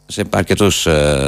σε αρκετούς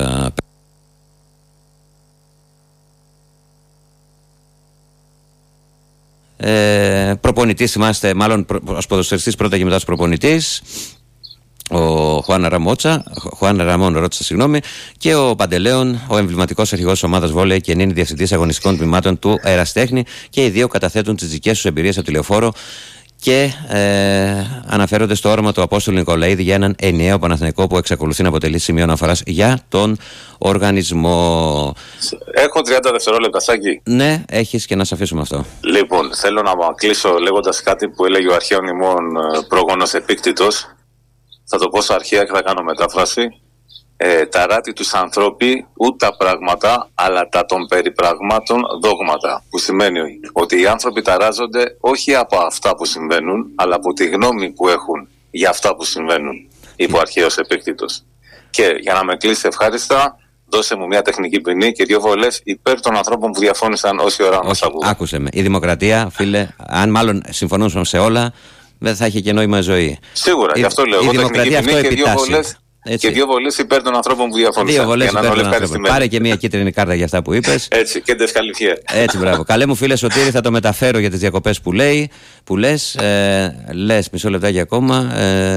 προπονητής, θυμάστε, μάλλον ως ποδοσφαιριστής πρώτα και μετά ως προπονητής, ο Χουάν Ραμόν Ρότσα, συγγνώμη, και ο Παντελέον, ο εμβληματικός αρχηγός της ομάδας βόλεϊ και νυν διευθυντής αγωνιστικών τμήματων του Εραστέχνη, και οι δύο καταθέτουν τις δικές τους εμπειρίες από τη Λεωφόρο και αναφέρονται στο όραμα του Απόστολου Νικολαίδη για έναν ενιαίο Παναθηναϊκό που εξακολουθεί να αποτελεί σημείο αναφοράς για τον οργανισμό. Έχω 30 δευτερόλεπτα, Σάκη. Ναι, έχεις, και να σε αφήσουμε αυτό. Λοιπόν, θέλω να κλείσω λέγοντας κάτι που έλεγε ο αρχαίων ημών πρόγονος Επίκτητος. Θα το πω στα αρχαία και θα κάνω μετάφραση. Τα ράτη τους ανθρώποι ούτε τα πράγματα, αλλά τα των περιπραγμάτων δόγματα. Που σημαίνει ότι οι άνθρωποι ταράζονται όχι από αυτά που συμβαίνουν, αλλά από τη γνώμη που έχουν για αυτά που συμβαίνουν, είπε ο αρχαίος Επίκτητος. Και για να με κλείσει ευχάριστα, δώσε μου μια τεχνική ποινή και 2 βολές υπέρ των ανθρώπων που διαφώνησαν όση ώρα μας ακούγουν. Άκουσε με. Η δημοκρατία, φίλε, αν μάλλον συμφωνούσαμε σε όλα, δεν θα είχε και νόημα ζωή. Σίγουρα, γι' αυτό λέω. Η δημοκρατία αυτό επιτάσσει. Και 2 βολές υπέρ των ανθρώπων που διαφώνησαν. 2 βολές υπέρ των ανθρώπων. Πάρε και μια κίτρινη κάρτα για αυτά που είπες. Έτσι, και ντεσκαλιφιέ. Έτσι, μπράβο. Καλέ μου φίλε Σωτήρη, θα το μεταφέρω για τις διακοπές που λες. Λες, μισό λεπτάκι ακόμα.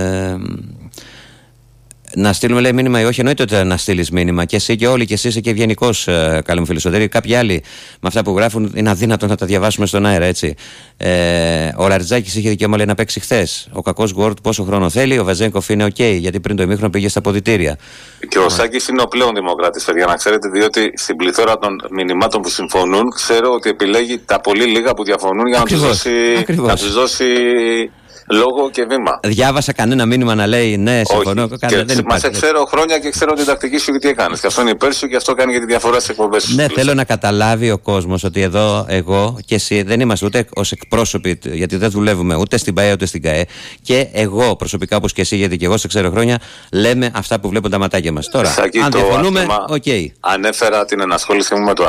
Να στείλουμε, λέει, μήνυμα ή όχι? Εννοείται ότι να στείλεις μήνυμα. Και εσύ και όλοι, και εσύ είσαι και ευγενικός, καλή μου φίλη Σωτήρη. Κάποιοι άλλοι με αυτά που γράφουν είναι αδύνατο να τα διαβάσουμε στον αέρα, έτσι. Ο Λαριτζάκης είχε δικαίωμα, λέει, να παίξει χθες. Ο κακός Γουόρτ πόσο χρόνο θέλει. Ο Βαζένκοφ είναι οκ, γιατί πριν το ημίχρονο πήγε στα αποδυτήρια. Και ο Σάκης είναι ο πλέον δημοκράτης, παιδιά, να ξέρετε, διότι στην πληθώρα των μηνυμάτων που συμφωνούν, ξέρω ότι επιλέγει τα πολύ λίγα που διαφωνούν για να τους δώσει λόγο και βήμα. Διάβασα κανένα μήνυμα να λέει ναι, συμφωνώ. Μα σε ξέρω χρόνια και ξέρω την τακτική σου και τι έκανες. Και αυτό είναι υπέρ σου και αυτό κάνει και τη διαφορά στις εκπομπές σου. Ναι, θέλω να καταλάβει ο κόσμος ότι εδώ εγώ και εσύ δεν είμαστε ούτε ως εκπρόσωποι, γιατί δεν δουλεύουμε ούτε στην ΠΑΕ ούτε στην ΚΑΕ. Και εγώ προσωπικά, όπως και εσύ, γιατί και εγώ σε ξέρω χρόνια, λέμε αυτά που βλέπουν τα ματάκια μας. Τώρα, Σάκη, αν διαφωνούμε, οκ. Ανέφερα την ενασχόλησή μου με το